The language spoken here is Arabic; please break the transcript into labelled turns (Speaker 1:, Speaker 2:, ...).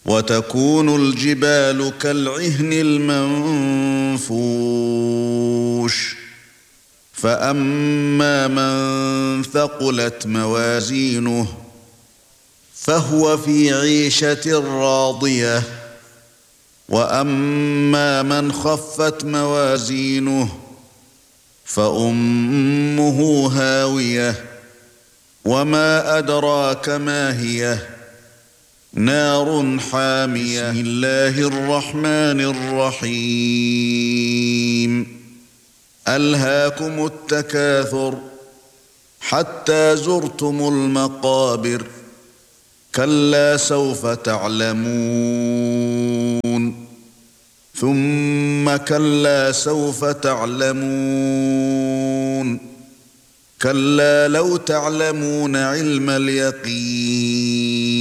Speaker 1: وتكون الجبال كالعهن المنفوش فأما من ثقلت موازينه فهو في عيشة راضية وأما من خفت موازينه فأمه هاوية وما أدراك ما هي نار حامية بسم الله الرحمن الرحيم ألهاكم التكاثر حتى زرتم المقابر كلا سوف تعلمون ثم كلا سوف تعلمون كلا لو تعلمون علم اليقين